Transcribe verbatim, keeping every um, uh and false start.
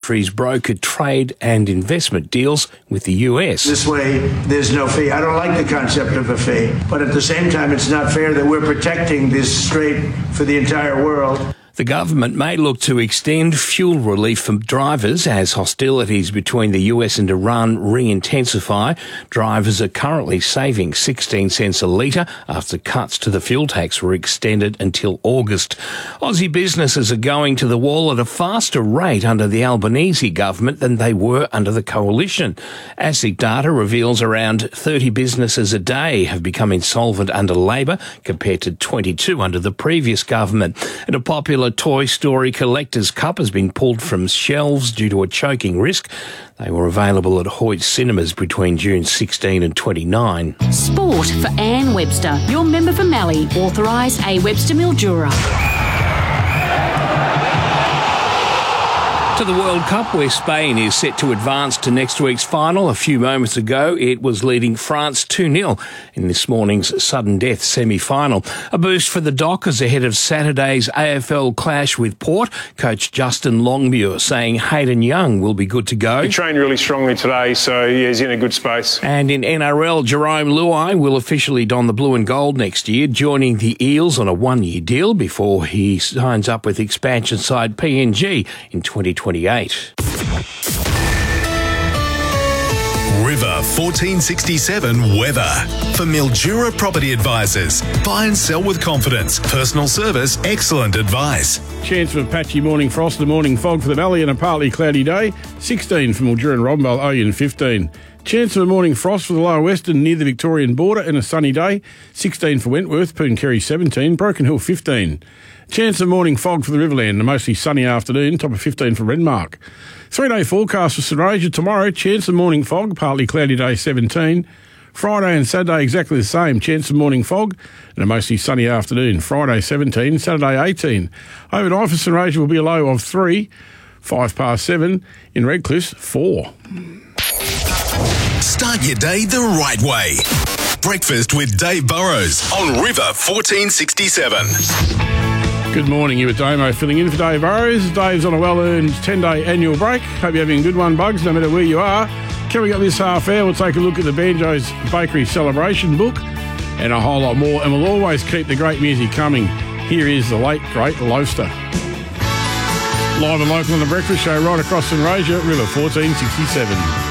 countries brokered trade and investment deals with the U S. This way, there's no fee. I don't like the concept of a fee, but at the same time, it's not fair that we're protecting this strait for the entire world. The government may look to extend fuel relief for drivers as hostilities between the U S and Iran re-intensify. Drivers are currently saving sixteen cents a litre after cuts to the fuel tax were extended until August. Aussie businesses are going to the wall at a faster rate under the Albanese government than they were under the coalition. ASIC data reveals around thirty businesses a day have become insolvent under Labor compared to twenty-two under the previous government. And a popular Toy Story Collector's Cup has been pulled from shelves due to a choking risk. They were available at Hoyt Cinemas between June sixteenth and twenty-ninth. Sport for Anne Webster, your member for Mallee, authorised A Webster Mildura. To the World Cup, where Spain is set to advance to next week's final. A few moments ago, it was leading France two nil in this morning's sudden death semi-final. A boost for the Dockers ahead of Saturday's A F L clash with Port. Coach Justin Longmuir saying Hayden Young will be good to go. He trained really strongly today, so yeah, he's in a good space. And in N R L, Jerome Luai will officially don the blue and gold next year, joining the Eels on a one-year deal before he signs up with expansion side P N G in twenty twenty-eight. River fourteen sixty-seven weather. For Mildura Property Advisors. Buy and sell with confidence. Personal service, excellent advice. Chance of a patchy morning frost, the morning fog for the valley and a partly cloudy day. sixteen for Mildura and Robinvale, Oyen fifteen. Chance of a morning frost for the lower western near the Victorian border and a sunny day. sixteen for Wentworth, Pooncarie seventeen, Broken Hill fifteen. Chance of morning fog for the Riverland, a mostly sunny afternoon, top of fifteen for Renmark. Three-day forecast for St Roger tomorrow, chance of morning fog, partly cloudy day seventeen. Friday and Saturday exactly the same, chance of morning fog and a mostly sunny afternoon. Friday seventeen, Saturday eighteen. Overnight for St Roger will be a low of three, five past seven. In Redcliffe, four. Start your day the right way. Breakfast with Dave Burrows on River fourteen sixty-seven. Good morning, you with Damo filling in for Dave Burrows. Dave's on a well-earned ten-day annual break. Hope you're having a good one, Bugs, no matter where you are. Coming up this half hour, we'll take a look at the Banjo's Bakery Celebration book and a whole lot more, and we'll always keep the great music coming. Here is the late, great Loaster. Live and local on the Breakfast Show right across St Roger, River fourteen sixty-seven.